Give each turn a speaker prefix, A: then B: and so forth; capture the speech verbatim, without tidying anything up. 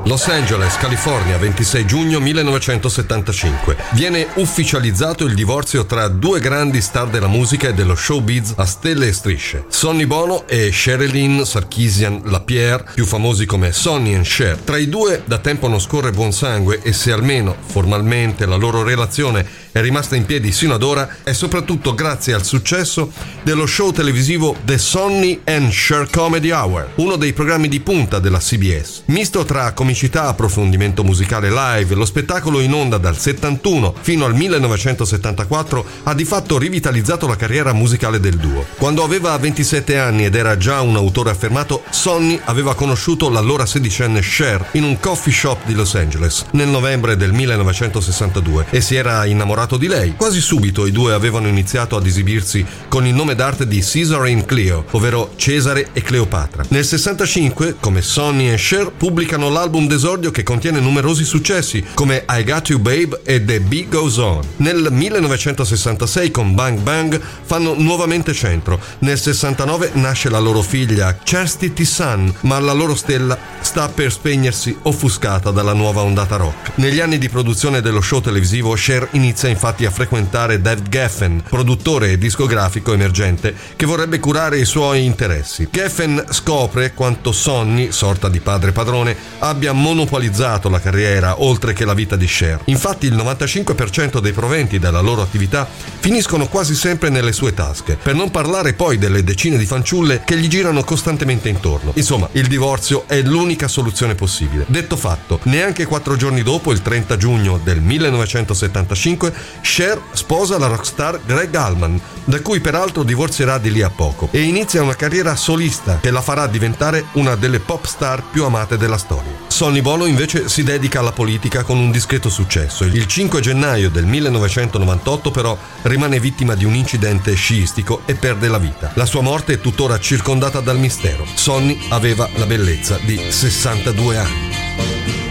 A: Los Angeles, California, ventisei giugno millenovecentosettantacinque. Viene ufficializzato il divorzio tra due grandi star della musica e dello showbiz a stelle e strisce, Sonny Bono e Sherilyn Sarkisian Lapierre, più famosi come Sonny and Cher. Tra i due da tempo non scorre buon sangue e se almeno formalmente la loro relazione è rimasta in piedi sino ad ora è soprattutto grazie al successo dello show televisivo The Sonny and Cher Comedy Hour, uno dei programmi di punta della C B S. Misto tra comicità, approfondimento musicale live, lo spettacolo in onda dal settantuno fino al millenovecentosettantaquattro ha di fatto rivitalizzato la carriera musicale del duo. Quando aveva ventisette anni ed era già un autore affermato, Sonny aveva conosciuto l'allora sedicenne Cher in un coffee shop di Los Angeles nel novembre del millenovecentosessantadue e si era innamorato di lei. Quasi subito i due avevano iniziato ad esibirsi con il nome d'arte di Caesar and Cleo, ovvero Cesare e Cleopatra. Nel sessantacinque, come Sonny and Cher, pubblicano l'album d'esordio che contiene numerosi successi come I Got You Babe e The Beat Goes On. Nel millenovecentosessantasei con Bang Bang fanno nuovamente centro. Nel sessantanove nasce la loro figlia Chastity Sun, ma la loro stella sta per spegnersi offuscata dalla nuova ondata rock. Negli anni di produzione dello show televisivo, Cher inizia infatti a frequentare David Geffen, produttore e discografico emergente che vorrebbe curare i suoi interessi. Geffen scopre quanto Sonny, sorta di padre padrone, abbia monopolizzato la carriera oltre che la vita di Cher. Infatti il novantacinque per cento dei proventi della loro attività finiscono quasi sempre nelle sue tasche, per non parlare poi delle decine di fanciulle che gli girano costantemente intorno. Insomma, il divorzio è l'unica soluzione possibile. Detto fatto, neanche quattro giorni dopo, il trenta giugno del millenovecentosettantacinque, Cher sposa la rockstar Gregg Allman, da cui peraltro divorzierà di lì a poco, e inizia una carriera solista che la farà diventare una delle pop star più amate della storia. Sonny Bono invece si dedica alla politica con un discreto successo. Il cinque gennaio del millenovecentonovantotto però rimane vittima di un incidente sciistico e perde la vita. La sua morte è tuttora circondata dal mistero. Sonny aveva la bellezza di sessantadue anni.